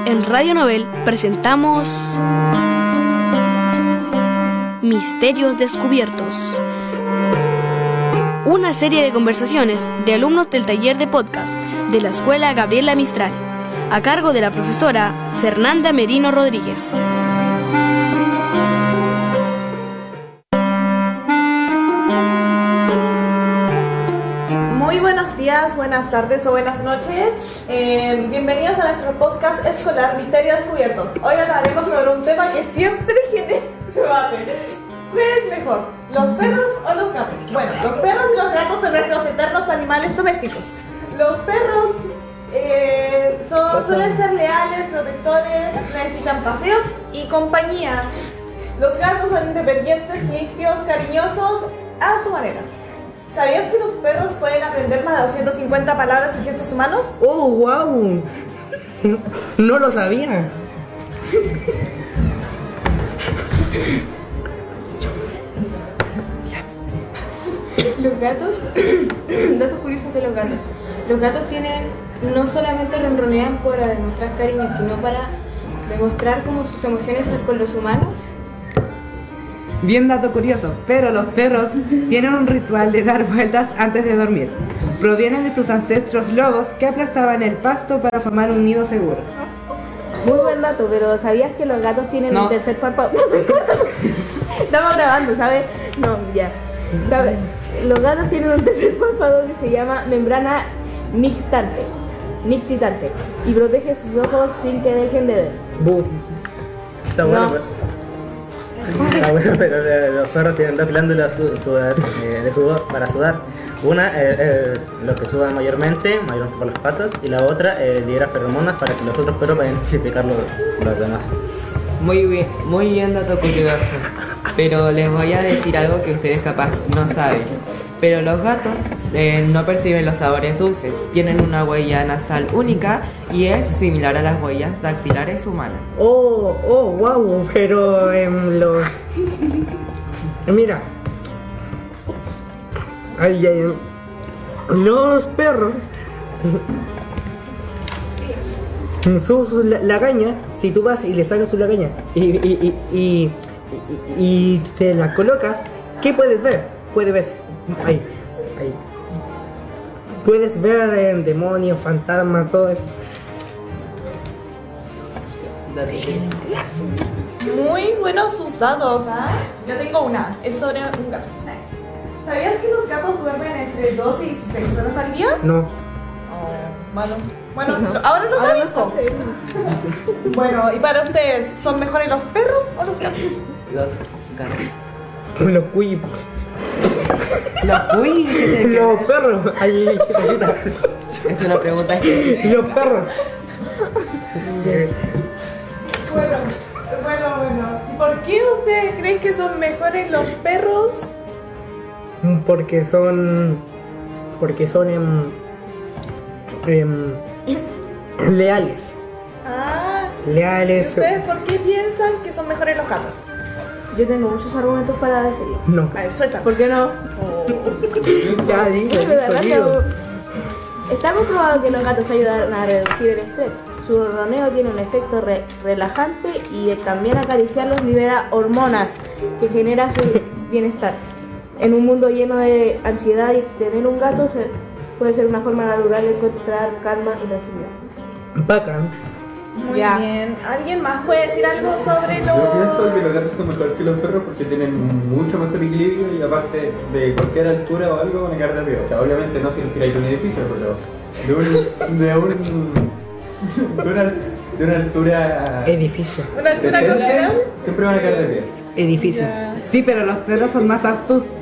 en Radio Novel presentamos Misterios Descubiertos, una serie de conversaciones de alumnos del taller de podcast de la Escuela Gabriela Mistral, a cargo de la profesora Fernanda Merino Rodríguez. Muy buenos días, buenas tardes o buenas noches. Bienvenidos a nuestro podcast escolar Misterios Descubiertos. Hoy hablaremos sobre un tema que siempre genera debate. ¿Qué es mejor, los perros o los gatos? Bueno, los perros y los gatos son nuestros eternos animales domésticos. Los perros suelen ser leales, protectores, necesitan paseos y compañía. Los gatos son independientes, limpios, cariñosos a su manera. ¿Sabías que los perros pueden aprender más de 250 palabras y gestos humanos? ¡Oh, wow! No lo sabía. Los gatos, datos curiosos de los gatos. Los gatos no solamente ronronean para demostrar cariño, sino para demostrar como sus emociones con los humanos. Bien dato curioso, pero los perros tienen un ritual de dar vueltas antes de dormir. Provienen de sus ancestros lobos que aplastaban el pasto para formar un nido seguro. Muy buen dato, pero ¿sabías que los gatos tienen un tercer párpado? Estamos grabando, ¿sabes? No, ya. ¿Sabes? Los gatos tienen un tercer párpado que se llama membrana nictitante y protege sus ojos sin que dejen de ver. Está bueno, no. Está bueno, pero los perros tienen dos glándulas de sudor para sudar. Una es lo que sudan mayormente por las patas, y la otra libera feromonas para que los otros perros puedan identificar los demás. Muy bien dato curioso. Pero les voy a decir algo que ustedes capaz no saben. Pero los gatos no perciben los sabores dulces. Tienen una huella nasal única y es similar a las huellas dactilares humanas. Oh, wow, pero mira, los perros, su lagaña, si tú vas y le sacas su lagaña y te la colocas, ¿qué puedes ver? Puedes ver ahí. Puedes ver demonios, fantasmas, todo eso. Muy buenos sus datos, ¿ah? Yo tengo una, es sobre un gato. ¿Sabías que los gatos duermen entre 2 y 16 horas al día? No. Bueno, ahora lo sabemos. Bueno, y para ustedes, ¿son mejores los perros o los gatos? Los gatos. Los cuyos. Los Los perros. Ahí, es una pregunta específica. Los perros. Bueno. ¿Y por qué ustedes creen que son mejores los perros? Porque son leales. Leales. ¿Y ustedes por qué piensan que son mejores los gatos? Yo tengo muchos argumentos para decirlo. No. A ver, suelta. ¿Por qué no? Ya digo. Está comprobado que los gatos ayudan a reducir el estrés. Su ronroneo tiene un efecto relajante y también acariciarlos libera hormonas que generan su bienestar. En un mundo lleno de ansiedad, y tener un gato puede ser una forma natural de encontrar calma y tranquilidad. Bacán. Muy bien. ¿Alguien más puede decir algo sobre los...? Yo pienso que los gatos son mejores que los perros porque tienen mucho mejor equilibrio y aparte de cualquier altura o algo van a quedar de pie. O sea, obviamente no si los tiráis de un edificio, pero de una altura... Edificio. ¿Una altura considerable? Siempre van a quedar de pie. Edificio. Sí, pero los perros son más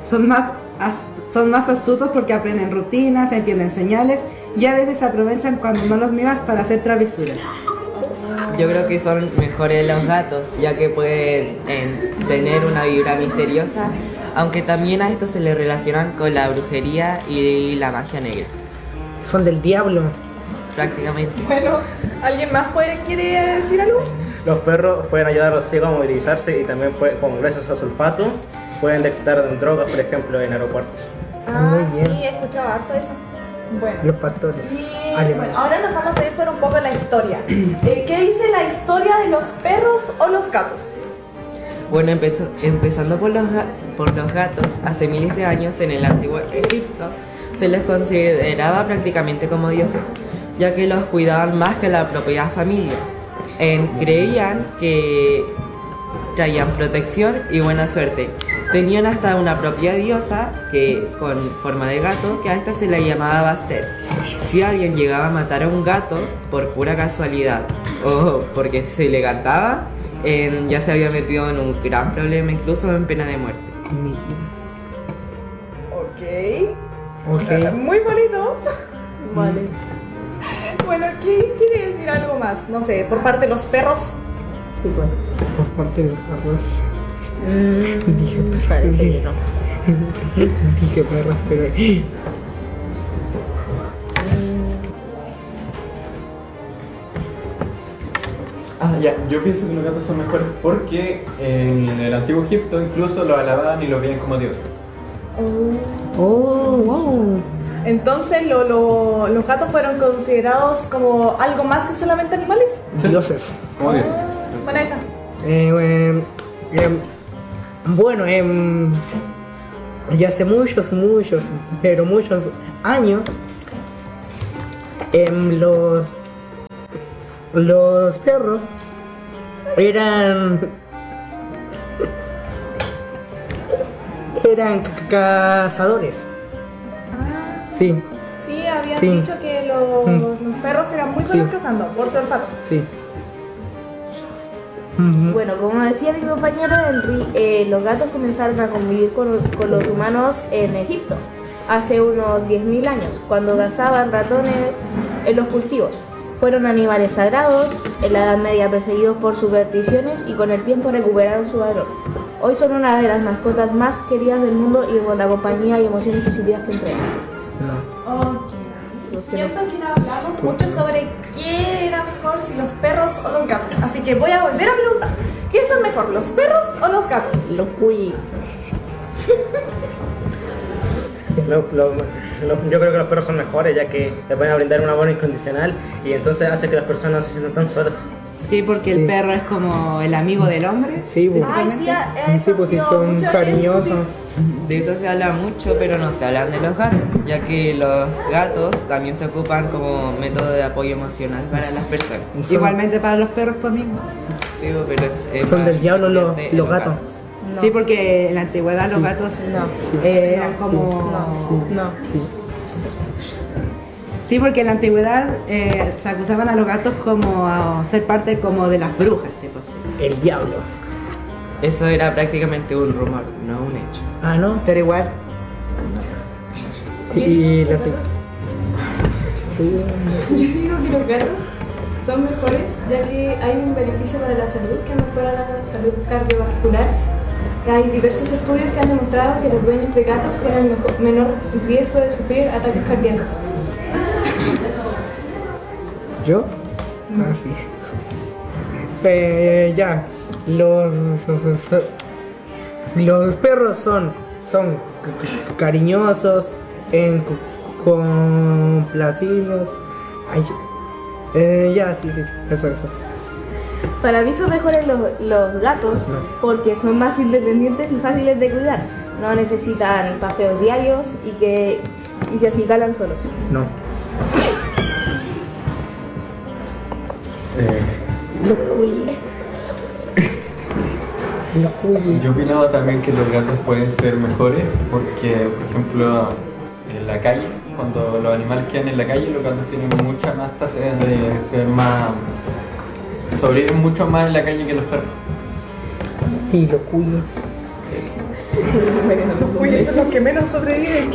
astutos porque aprenden rutinas, entienden señales y a veces se aprovechan cuando no los miras para hacer travesuras. Yo creo que son mejores los gatos, ya que pueden tener una vibra misteriosa, aunque también a estos se les relacionan con la brujería y la magia negra. Son del diablo. Prácticamente. Bueno, ¿alguien más quiere decir algo? Los perros pueden ayudar a los ciegos a movilizarse y también como gracias a su olfato pueden detectar drogas, por ejemplo, en aeropuertos. Muy bien. Sí, he escuchado harto eso. Bueno. Los pastores Sí, alemanes. bueno, ahora nos vamos a ir por un poco la historia. ¿Qué dice la historia de los perros o los gatos? Bueno, empezando por los gatos, hace miles de años en el antiguo Egipto se les consideraba prácticamente como dioses, ya que los cuidaban más que la propia familia. Creían que traían protección y buena suerte. Tenían hasta una propia diosa que con forma de gato, que a esta se la llamaba Bastet. Si alguien llegaba a matar a un gato por pura casualidad o porque se le cantaba, ya se había metido en un gran problema, incluso en pena de muerte. Ok. Muy bonito. Vale. Bueno, ¿quién quiere decir algo más? No sé, por parte de los perros. Sí, pues. Por parte de los perros. Parece que no. Dije perros, pero... Ya, yo pienso que los gatos son mejores porque en el antiguo Egipto incluso los alababan y los veían como dioses. Oh, wow. Entonces, los gatos fueron considerados como algo más que solamente animales. Dioses. Como dioses. Buena esa. Bueno, ya hace muchos años, los perros eran cazadores. Sí, Sí, habían Sí. dicho que los perros eran muy buenos Sí. cazando, por su olfato. sí. Bueno, como decía mi compañero Henry, los gatos comenzaron a convivir con los humanos en Egipto hace unos 10.000 años, cuando cazaban ratones en los cultivos. Fueron animales sagrados, en la Edad Media perseguidos por supersticiones y con el tiempo recuperaron su valor. Hoy son una de las mascotas más queridas del mundo y con la compañía y emociones positivas que entregan. Ok. Siento que no hablamos mucho sobre qué era mejor, si los perros o los gatos. Así que voy a volver a preguntar: ¿qué son mejor, los perros o los gatos? Los cuy. Yo creo que los perros son mejores, ya que les van a brindar un amor incondicional y entonces hace que las personas no se sientan tan solas. Sí, porque Sí. el perro es como el amigo del hombre. Sí, pues. Ay, sí, Sí, pues sí, son cariñosos. De eso se habla mucho, pero no se hablan de los gatos, ya que los gatos también se ocupan como método de apoyo emocional para las personas. Son- Igualmente para los perros por mismo. Sí, pero es Son más del diablo diferente los gatos. No. Sí, porque en la antigüedad los Sí. gatos No. eran como... No. Sí. Sí, porque en la antigüedad se acusaban a los gatos como a ser parte como de las brujas, tipo. El diablo. Eso era prácticamente un rumor, no un hecho. Ah, ¿no? Pero igual, Y las... Yo digo que los gatos son mejores ya que hay un beneficio para la salud que mejora la salud cardiovascular. Hay diversos estudios que han demostrado que los dueños de gatos tienen menor riesgo de sufrir ataques cardíacos. ¿Yo? Ah, sí. Ya, los perros son cariñosos, complacidos. Ay, ya, sí, eso. Para mí son mejores los gatos porque son más independientes y fáciles de cuidar. No necesitan paseos diarios y se acicalan solos. No. Yo opinaba también que los gatos pueden ser mejores porque, por ejemplo, en la calle, cuando los animales quedan en la calle, los gatos tienen mucha más tasa de ser más... sobreviven mucho más en la calle que los perros. Y los cuyos. Uy, esos son los que menos sobreviven.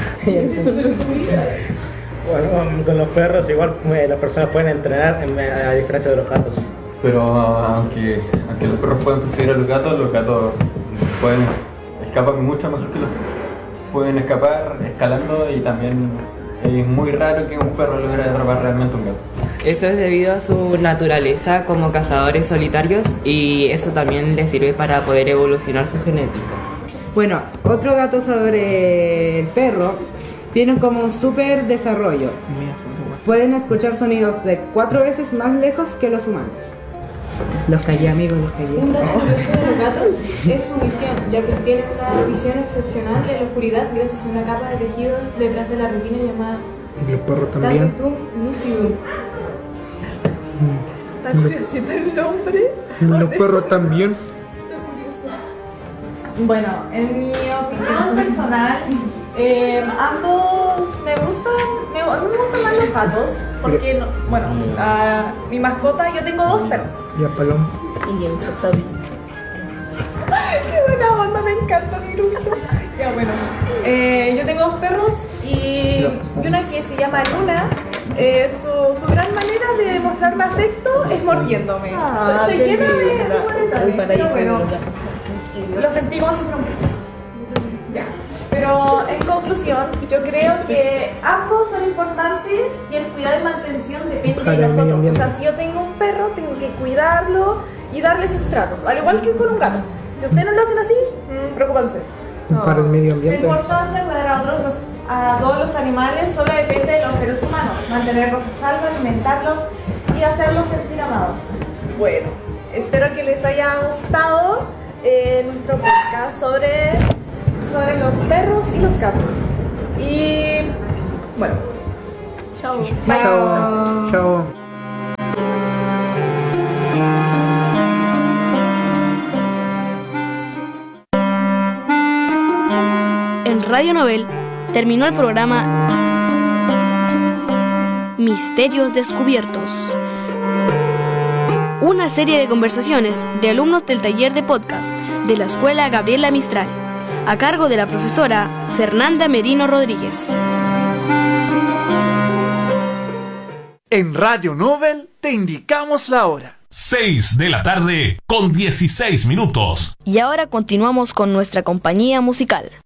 Bueno, con los perros igual las personas pueden entrenar a diferencia de los gatos. Pero aunque los perros pueden perseguir a los gatos pueden escapar mucho mejor que los perros. Pueden escapar escalando y también es muy raro que un perro logre atrapar realmente un gato. eso es debido a su naturaleza como cazadores solitarios y eso también les sirve para poder evolucionar su genética. Bueno, otro dato sobre el perro, tienen como un súper desarrollo. Pueden escuchar sonidos de 4 veces más lejos que los humanos. Los callé, amigos, los callé. Un dato curioso de los gatos es su visión, ya que tienen una visión excepcional en la oscuridad gracias a una capa de tejido detrás de la retina llamada Y los perros también. tapetum lucidum. Está curiosito el nombre. Los perros también. Bueno, en mi opinión personal, ambos me gustan. A mí me gustan más los gatos. Porque, mi mascota, yo tengo 2 perros. Ya, paloma. Y el Sotobi. Qué buena onda, me encanta mi grupo. Ya, bueno. Yo tengo 2 perros y una que se llama Luna. Su gran manera de demostrarme afecto es mordiéndome. Estoy qué llena de linda. moretones, Uy, para pero ahí, bueno, para lo sentí como si fuera un beso. Ya. Pero en conclusión, yo creo que ambos son importantes y el cuidado y mantención depende Para de el medio nosotros. O ambiente. sea, si yo tengo un perro, tengo que cuidarlo y darle sus tratos, al igual que con un gato. Si ustedes no lo hacen así, preocúpense. Para el medio La ambiente. importancia de cuidar a todos los animales solo depende de los seres humanos. Mantenerlos a salvo, alimentarlos y hacerlos sentir amados. Bueno, espero que les haya gustado nuestro podcast sobre los perros y los gatos. Y bueno, chao. Bye. Chao. Chao. En Radio Novel terminó el programa Misterios Descubiertos. Una serie de conversaciones de alumnos del taller de podcast de la Escuela Gabriela Mistral, a cargo de la profesora Fernanda Merino Rodríguez. En Radio Novel te indicamos la hora. 6 de la tarde con 16 minutos. Y ahora continuamos con nuestra compañía musical.